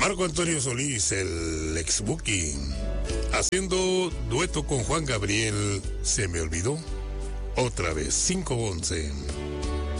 Marco Antonio Solís, el ex Buki, haciendo dueto con Juan Gabriel, Se me olvidó. Otra vez, 5:11.